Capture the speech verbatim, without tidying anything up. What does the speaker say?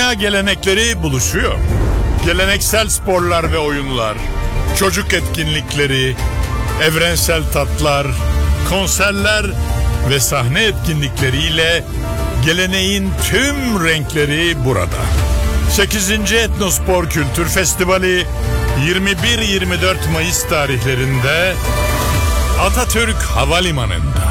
Dünya gelenekleri buluşuyor. Geleneksel sporlar ve oyunlar, çocuk etkinlikleri, evrensel tatlar, konserler ve sahne etkinlikleriyle geleneğin tüm renkleri burada. sekizinci Etnospor Kültür Festivali yirmi bir yirmi dört Mayıs tarihlerinde Atatürk Havalimanı'nda.